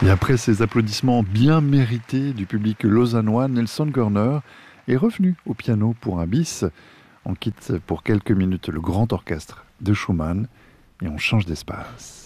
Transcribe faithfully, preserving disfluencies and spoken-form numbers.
Et après ces applaudissements bien mérités du public lausannois, Nelson Körner est revenu au piano pour un bis. On quitte pour quelques minutes le grand orchestre de Schumann et on change d'espace.